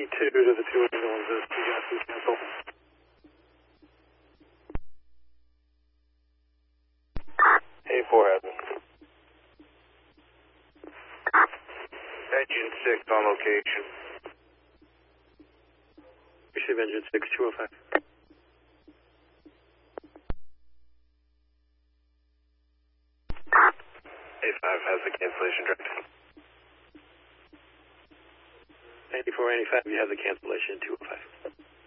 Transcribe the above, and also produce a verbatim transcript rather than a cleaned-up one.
eighty-two to the two ambulances. You guys can cancel. eighty-four has it. Engine six on location. Receive engine six, two oh five. A five has the cancellation directed. eighty-four eighty-five, you have the cancellation two oh five.